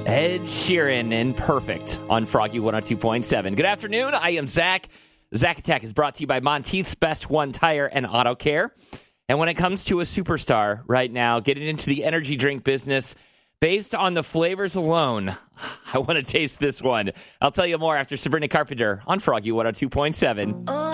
Ed Sheeran and Perfect on Froggy 102.7. Good afternoon. I am Zach. Zach Attack is brought to you by Monteith's Best One Tire and Auto Care. And when it comes to a superstar right now, getting into the energy drink business, based on the flavors alone, I want to taste this one. I'll tell you more after Sabrina Carpenter on Froggy 102.7.